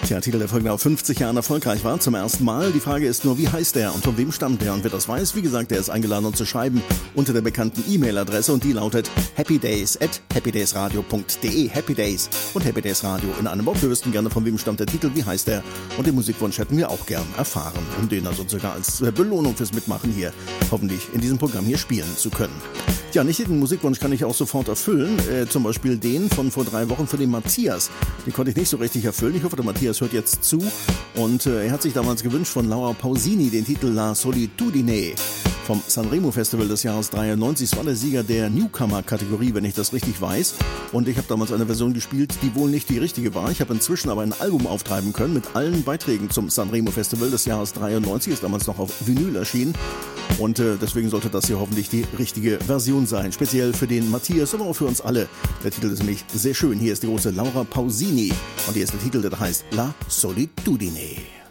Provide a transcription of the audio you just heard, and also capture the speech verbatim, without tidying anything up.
Tja, Titel, der folgende auf fünfzig Jahren erfolgreich war, zum ersten Mal. Die Frage ist nur, wie heißt der und von wem stammt der? Und wer das weiß, wie gesagt, der ist eingeladen, uns zu schreiben unter der bekannten E-Mail-Adresse und die lautet happydays at happydaysradio punkt de. Happy Days und Happy Days Radio in einem Wort. Wir wüssten gerne, von wem stammt der Titel, wie heißt der und den Musikwunsch hätten wir auch gern erfahren, um den also sogar als Belohnung fürs Mitmachen hier hoffentlich in diesem Programm hier spielen zu können. Ja, nicht jeden Musikwunsch kann ich auch sofort erfüllen. Äh, zum Beispiel den von vor drei Wochen für den Matthias. Den konnte ich nicht so richtig erfüllen. Ich hoffe, der Matthias hört jetzt zu. Und äh, er hat sich damals gewünscht von Laura Pausini den Titel La Solitudine vom Sanremo Festival des Jahres dreiundneunzig. Es war der Sieger der Newcomer-Kategorie, wenn ich das richtig weiß. Und ich habe damals eine Version gespielt, die wohl nicht die richtige war. Ich habe inzwischen aber ein Album auftreiben können mit allen Beiträgen zum Sanremo Festival des Jahres dreiundneunzig. Ist damals noch auf Vinyl erschienen. Und äh, deswegen sollte das hier hoffentlich die richtige Version sein. Speziell für den Matthias, aber auch für uns alle. Der Titel ist nämlich sehr schön. Hier ist die große Laura Pausini. Und hier ist der Titel, der heißt La Solitudine.